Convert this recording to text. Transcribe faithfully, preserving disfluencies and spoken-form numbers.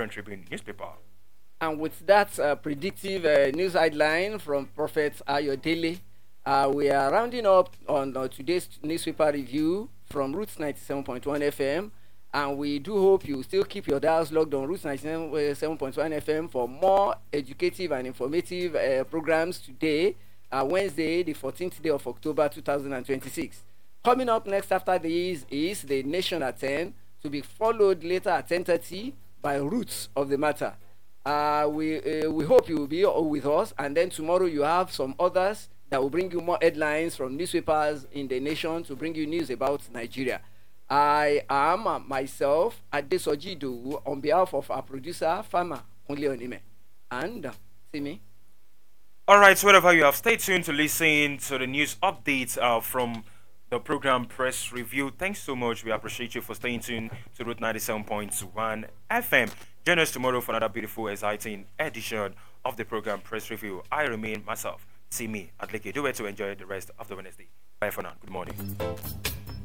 Nigerian Tribune newspaper. And with that uh, predictive uh, news headline from Prophet Ayodele, uh, we are rounding up on uh, today's newspaper review from Roots ninety-seven point one F M. And we do hope you still keep your dials logged on Roots ninety-seven point one F M for more educative and informative uh, programs today, uh, Wednesday, the fourteenth day of October two thousand twenty-six. Coming up next after this is The Nation at ten, to be followed later at ten thirty by Roots of the Matter. Uh, we uh, we hope you will be with us, and then tomorrow you have some others that will bring you more headlines from newspapers in the nation to bring you news about Nigeria. I am uh, myself Adesoji Idowu on behalf of our producer Fama Kunle Onime, and uh, see me. All right, so wherever you have, stay tuned to listen to the news updates uh, from the program Press Review. Thanks so much. We appreciate you for staying tuned to Route ninety-seven point one F M. Join us tomorrow for another beautiful, exciting edition of the program Press Review. I remain myself. See me at Leke. Do it to enjoy the rest of the Wednesday. Bye for now. Good morning.